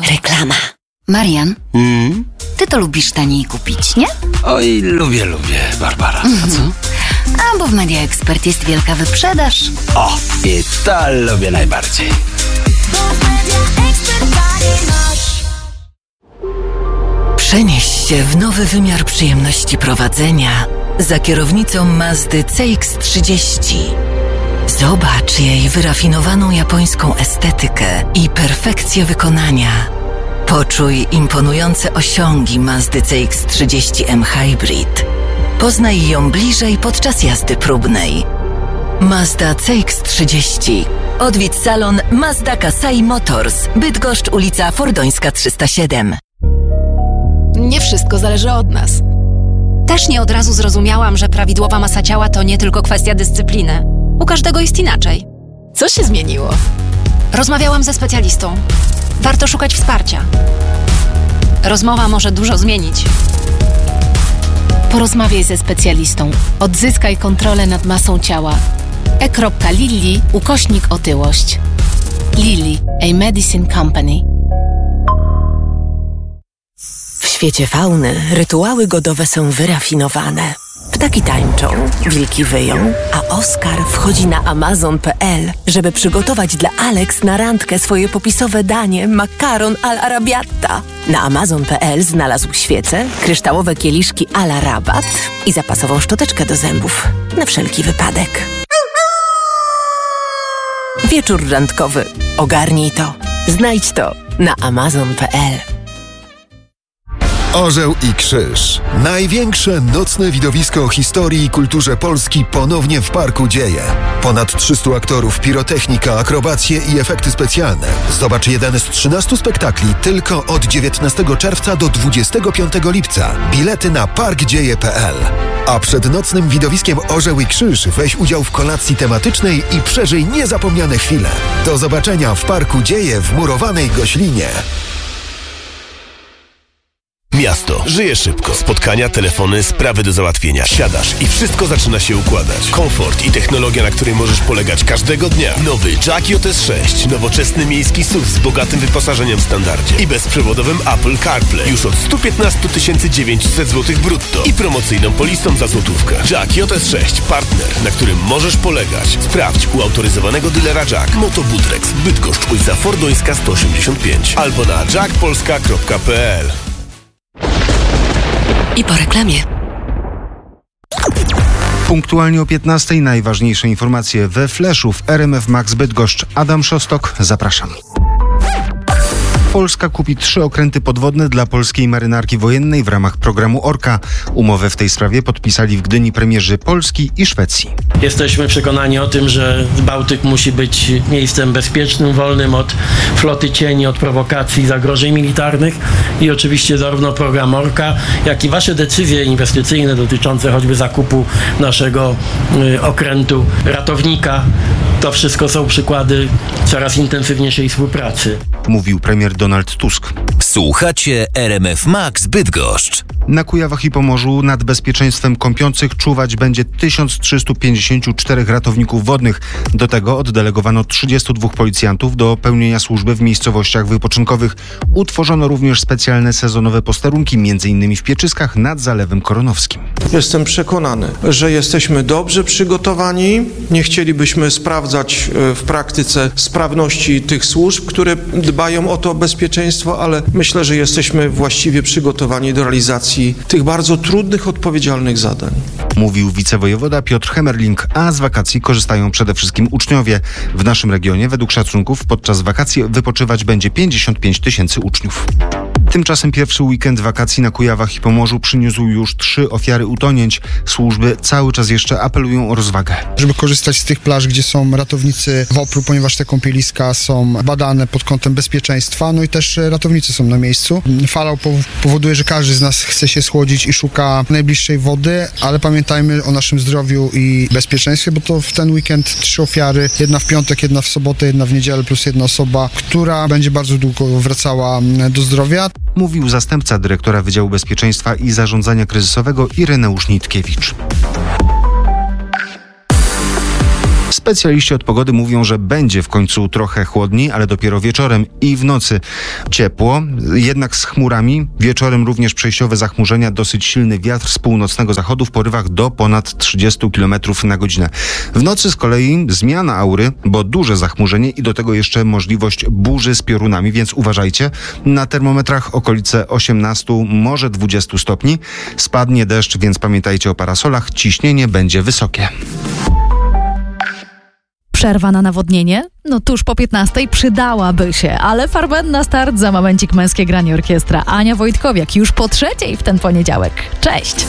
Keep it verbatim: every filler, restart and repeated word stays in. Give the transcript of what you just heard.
Reklama. Marian, Mm? ty to lubisz taniej kupić, nie? Oj, lubię, lubię, Barbara. A co? A bo w Media Expert jest wielka wyprzedaż. O, i to lubię najbardziej. Przenieś się w nowy wymiar przyjemności prowadzenia za kierownicą Mazdy C X trzydzieści. Zobacz jej wyrafinowaną japońską estetykę i perfekcję wykonania. Poczuj imponujące osiągi Mazdy C X trzydzieści M Hybrid. Poznaj ją bliżej podczas jazdy próbnej. Mazda C X trzydzieści. Odwiedź salon Mazda Kasai Motors, Bydgoszcz, ulica Fordońska trzysta siedem. Nie wszystko zależy od nas. Też nie od razu zrozumiałam, że prawidłowa masa ciała to nie tylko kwestia dyscypliny. U każdego jest inaczej. Co się zmieniło? Rozmawiałam ze specjalistą. Warto szukać wsparcia. Rozmowa może dużo zmienić. Porozmawiaj ze specjalistą. Odzyskaj kontrolę nad masą ciała. e.lilly ukośnik otyłość. Lilly, a medicine company. W świecie fauny rytuały godowe są wyrafinowane. Ptaki tańczą, wilki wyją, a Oskar wchodzi na amazon kropka pe el, żeby przygotować dla Alex na randkę swoje popisowe danie makaron al arabiata. Na amazon kropka pe el znalazł świece, kryształowe kieliszki a la rabat i zapasową szczoteczkę do zębów. Na wszelki wypadek. Wieczór randkowy. Ogarnij to. Znajdź to na amazon kropka pe el. Orzeł i Krzyż. Największe nocne widowisko o historii i kulturze Polski ponownie w Parku Dzieje. Ponad trzystu aktorów, pirotechnika, akrobacje i efekty specjalne. Zobacz jeden z trzynastu spektakli tylko od dziewiętnastego czerwca do dwudziestego piątego lipca. Bilety na park dzieje kropka pe el. A przed nocnym widowiskiem Orzeł i Krzyż weź udział w kolacji tematycznej i przeżyj niezapomniane chwile. Do zobaczenia w Parku Dzieje w murowanej Goślinie. Miasto. Żyje szybko. Spotkania, telefony, sprawy do załatwienia. Siadasz i wszystko zaczyna się układać. Komfort i technologia, na której możesz polegać każdego dnia. Nowy Jack J S sześć. Nowoczesny miejski S U V z bogatym wyposażeniem w standardzie. I bezprzewodowym Apple CarPlay. Już od sto piętnaście tysięcy dziewięćset złotych brutto. I promocyjną polisą za złotówkę. Jack J S sześć. Partner, na którym możesz polegać. Sprawdź u autoryzowanego dealera Jack. Moto Budrex. Bydgoszcz, ulica Fordońska sto osiemdziesiąt pięć. Albo na jack polska kropka pe el. I po reklamie. Punktualnie o piętnastej najważniejsze informacje we Fleszu w R M F Max Bydgoszcz. Adam Szostok, zapraszam. Polska kupi trzy okręty podwodne dla polskiej marynarki wojennej w ramach programu Orka. Umowę w tej sprawie podpisali w Gdyni premierzy Polski i Szwecji. Jesteśmy przekonani o tym, że Bałtyk musi być miejscem bezpiecznym, wolnym od floty cieni, od prowokacji, zagrożeń militarnych i oczywiście zarówno program Orka, jak i wasze decyzje inwestycyjne dotyczące choćby zakupu naszego y, okrętu ratownika. To wszystko są przykłady coraz intensywniejszej współpracy. Mówił premier Donald Tusk. Słuchacie R M F Max Bydgoszcz. Na Kujawach i Pomorzu nad bezpieczeństwem kąpiących czuwać będzie tysiąc trzysta pięćdziesiąt cztery ratowników wodnych. Do tego oddelegowano trzydziestu dwóch policjantów do pełnienia służby w miejscowościach wypoczynkowych. Utworzono również specjalne sezonowe posterunki, między innymi w Pieczyskach nad Zalewem Koronowskim. Jestem przekonany, że jesteśmy dobrze przygotowani. Nie chcielibyśmy sprawdzać w praktyce sprawności tych służb, które dbają o to bezpieczeństwo, ale myślę, że jesteśmy właściwie przygotowani do realizacji tych bardzo trudnych, odpowiedzialnych zadań. Mówił wicewojewoda Piotr Hemerling, a z wakacji korzystają przede wszystkim uczniowie. W naszym regionie według szacunków podczas wakacji wypoczywać będzie pięćdziesiąt pięć tysięcy uczniów. Tymczasem pierwszy weekend wakacji na Kujawach i Pomorzu przyniósł już trzy ofiary utonięć. Służby cały czas jeszcze apelują o rozwagę. Żeby korzystać z tych plaż, gdzie są ratownicy W O P R u, ponieważ te kąpieliska są badane pod kątem bezpieczeństwa, no i też ratownicy są na miejscu. Fala powoduje, że każdy z nas chce się schłodzić i szuka najbliższej wody, ale pamiętajmy o naszym zdrowiu i bezpieczeństwie, bo to w ten weekend trzy ofiary, jedna w piątek, jedna w sobotę, jedna w niedzielę, plus jedna osoba, która będzie bardzo długo wracała do zdrowia. Mówił zastępca dyrektora Wydziału Bezpieczeństwa i Zarządzania Kryzysowego Ireneusz Nitkiewicz. Specjaliści od pogody mówią, że będzie w końcu trochę chłodniej, ale dopiero wieczorem i w nocy ciepło, jednak z chmurami. Wieczorem również przejściowe zachmurzenia, dosyć silny wiatr z północnego zachodu w porywach do ponad trzydzieści kilometrów na godzinę. W nocy z kolei zmiana aury, bo duże zachmurzenie i do tego jeszcze możliwość burzy z piorunami, więc uważajcie. Na termometrach okolice osiemnaście, może dwadzieścia stopni. Spadnie deszcz, więc pamiętajcie o parasolach. Ciśnienie będzie wysokie. Przerwa na nawodnienie? No tuż po piętnastej przydałaby się, ale Farben na start, za momencik męskie granie orkiestra. Ania Wojtkowiak już po trzeciej w ten poniedziałek. Cześć!